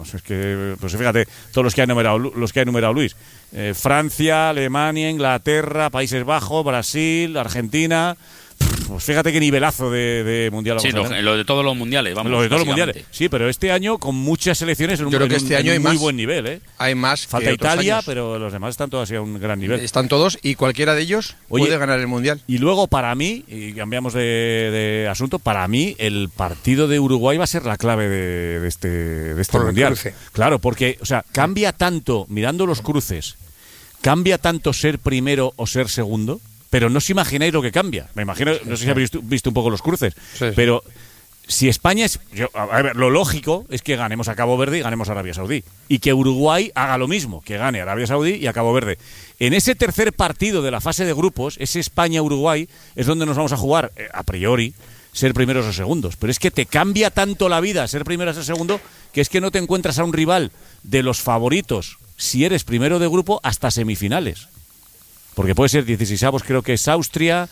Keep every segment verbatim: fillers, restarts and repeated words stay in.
Es que, pues fíjate, todos los que ha enumerado, los que ha enumerado Luis. Eh, Francia, Alemania, Inglaterra, Países Bajos, Brasil, Argentina. Pues fíjate qué nivelazo de, de mundial. Sí, lo, lo de todos los mundiales, vamos. Lo de todos los mundiales. Sí, pero este año con muchas selecciones en un, Yo creo que en un, este año en un hay muy más. buen nivel, ¿eh? Hay más. Falta que otros Italia, años. pero los demás están todos a un gran nivel. Están todos y cualquiera de ellos Oye, puede ganar el mundial. Y luego para mí, y cambiamos de, de asunto, para mí el partido de Uruguay va a ser la clave de, de este, de este Por el mundial. cruce. Claro, porque, o sea, cambia tanto, mirando los cruces, cambia tanto ser primero o ser segundo. Pero no os imagináis lo que cambia. Me imagino, no sé si habéis visto, visto un poco los cruces, Sí, sí. pero si España es... Yo, a ver, lo lógico es que ganemos a Cabo Verde y ganemos a Arabia Saudí. Y que Uruguay haga lo mismo, que gane a Arabia Saudí y a Cabo Verde. En ese tercer partido de la fase de grupos, ese España-Uruguay, es donde nos vamos a jugar, eh, a priori, ser primeros o segundos. Pero es que te cambia tanto la vida ser primero o ser segundo, que es que no te encuentras a un rival de los favoritos, si eres primero de grupo, hasta semifinales. Porque puede ser dieciseisavos, creo que es Austria,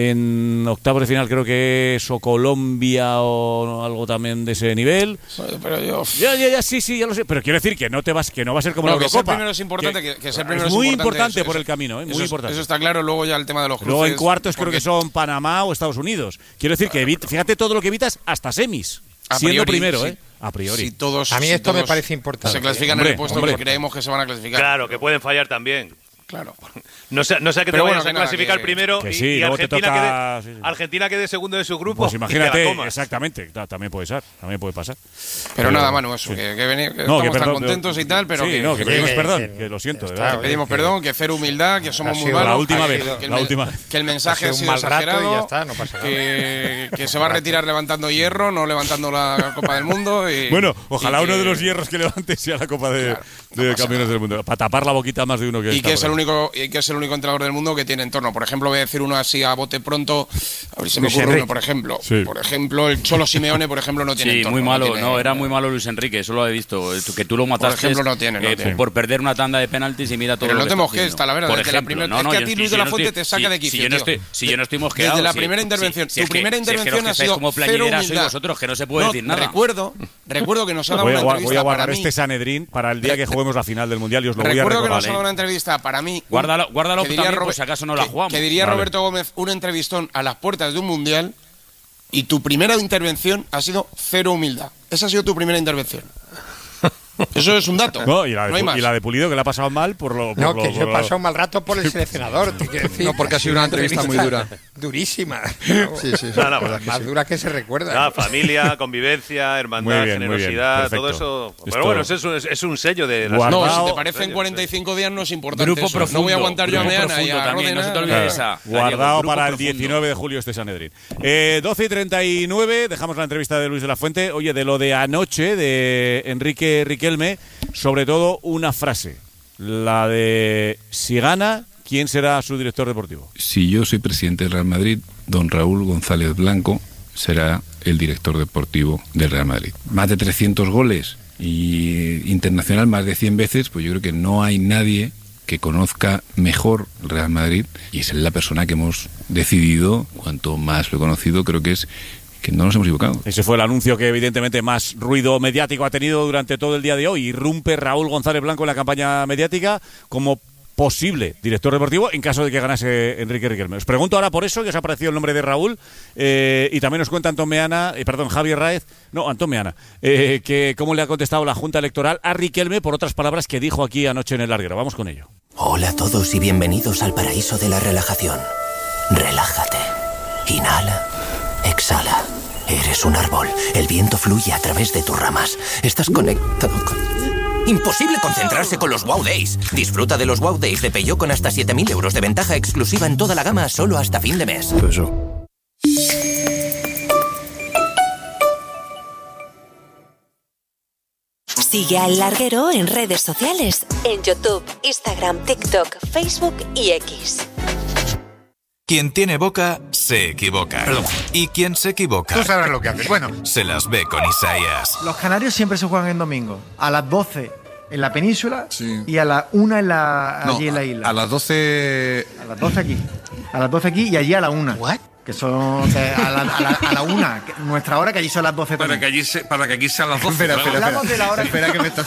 en octavos de final creo que es o Colombia o algo también de ese nivel. Pero yo... Ya, ya, ya, sí, sí, ya lo sé. Pero quiero decir que no te vas, que no va a ser como no, la que Eurocopa. ser primero es importante, que, que ser primero es es muy importante, importante eso, por eso, el camino, ¿eh? Muy eso, importante. Eso está claro, luego ya el tema de los cruces. Luego en cuartos creo porque... que son Panamá o Estados Unidos. Quiero decir que evita, fíjate todo lo que evitas hasta semis. A siendo priori, primero, sí. ¿eh? A priori. Si todos, A mí si esto me todos parece importante. se clasifican Hombre, en el puesto hombre. que creemos que se van a clasificar. Claro, que pueden fallar también. Claro. No sé, no sé que te Pero vayas bueno, a que nada, clasificar que- primero que y, sí, y luego te Argentina, toca- quede, sí, sí. Argentina quede segundo de su grupo. Pues y te la imagínate, comas. exactamente, claro, también puede ser, también puede pasar. Pero nada, Manu, eso, que, que, veni- que No, que estamos tan perdón, contentos pero- y tal, pero sí, que, no, que que- pedimos que- perdón, que- que lo siento, de está, verdad. que pedimos que- perdón, que cero humildad, que somos Ha muy sido malos. la última que- vez, que el la men- última vez. Que el mensaje Ha ha sido un sido mal rato exagerado, y ya está, no pasa nada. que, que se va a retirar levantando hierro, no levantando la Copa del Mundo. Y, Bueno, ojalá y uno que- de los hierros que levante sea la Copa de, Claro, no de pasa Campeones nada. del Mundo, para tapar la boquita más de uno que Y está que es por el ahí. único y que es el único entrenador del mundo que tiene entorno. Por ejemplo, voy a decir uno así a bote pronto, a ver si me Luis ocurre Enrique. uno, por ejemplo. Sí. Por ejemplo, el Cholo Simeone, por ejemplo, no tiene Sí, entorno. muy malo. tiene- No, era muy malo Luis Enrique, eso lo he visto. Que tú lo mataste ejemplo, no tiene, no eh, tiene. por perder una tanda de penaltis y mira todo Pero lo no que te está mosques, haciendo. está la verdad, Por desde la ejemplo, primera- no, es no, que a yo ti estoy- Luis si de la yo no Fuente estoy- te saca si- de quicio, Si yo no tío. estoy, si yo no estoy mosqueado. Desde la si- primera si- intervención, si tu es que- primera si es que intervención los ha que estáis sido como cero plañidera sois humildad. vosotros, que no se puede No, decir nada. Recuerdo, recuerdo que nos ha dado Voy a, una voy a entrevista guardar para mí. este Sanedrín para el día que juguemos la final del Mundial y os lo voy a Recuerdo que recordar. nos ha dado una entrevista para mí. un- Guárdalo, guárdalo que diría también por Robe- si acaso no la que- jugamos. Que diría Vale. Roberto Gómez, un entrevistón a las puertas de un Mundial y tu primera intervención ha sido cero humildad. Esa ha sido tu primera intervención. Eso es un dato. No, y la, de, no hay más. y la de Pulido, que le ha pasado mal por lo. Por No, lo- que yo por he lo- pasado un mal rato por el seleccionador, te quiero decir. No, porque ha sido una entrevista muy dura. Durísima. Sí, sí, sí. No, no, verdad que Más sí. dura que se recuerda. Ah, familia, convivencia, hermandad, Muy bien, muy bien, generosidad, perfecto. todo eso. Esto- Pero bueno, es un, es, es un sello de la Guardado- No, si Guardao- te parecen cuarenta y cinco días no es importante. Grupo eso. profundo. No voy a aguantar yo a Grupo Meana y profundo a también, no se te Rodena. olvide Claro. esa. Guardado Gallego, grupo para el profundo. diecinueve de julio este Sanedrín. Eh, doce y treinta y nueve, dejamos la entrevista de Luis de la Fuente. Oye, de lo de anoche, de Enrique Riquelme, sobre todo una frase. La de si gana, ¿quién será su director deportivo? Si yo soy presidente del Real Madrid, don Raúl González Blanco será el director deportivo del Real Madrid. Más de trescientos goles y internacional más de cien veces, pues yo creo que no hay nadie que conozca mejor el Real Madrid y es la persona que hemos decidido, cuanto más lo he conocido, creo que es que no nos hemos equivocado. Ese fue el anuncio que evidentemente más ruido mediático ha tenido durante todo el día de hoy. Irrumpe Raúl González Blanco en la campaña mediática como posible director deportivo en caso de que ganase Enrique Riquelme. Os pregunto ahora por eso, que os ha parecido el nombre de Raúl, eh, y también os cuenta Antón Meana, eh, perdón, Javier Raez, no, Antón Meana, eh, que cómo le ha contestado la Junta Electoral a Riquelme por otras palabras que dijo aquí anoche en el larguero. Vamos con ello. Hola a todos y bienvenidos al paraíso de la relajación. Relájate. Inhala. Exhala. Eres un árbol. El viento fluye a través de tus ramas. Estás conectado con... Imposible concentrarse con los Wow Days. Disfruta de los Wow Days de Peugeot con hasta siete mil euros de ventaja exclusiva en toda la gama solo hasta fin de mes. Sigue a El Larguero en redes sociales, en YouTube, Instagram, TikTok, Facebook y X. Quien tiene boca, se equivoca. Perdón. Y quien se equivoca, Tú sabrás lo que haces. Bueno, se las ve con Isaías. Los canarios siempre se juegan en domingo. A las doce en la península Sí. y a las una en la, No, allí en la isla. a las doce... A las doce aquí. A las doce aquí y allí a la una. ¿what? que son que a, la, a, la, a la una, que nuestra hora, que allí son las doce Para también. que, allí se, para que aquí sean las doce. Espera, claro. espera, Hablamos de la hora. Espera que me está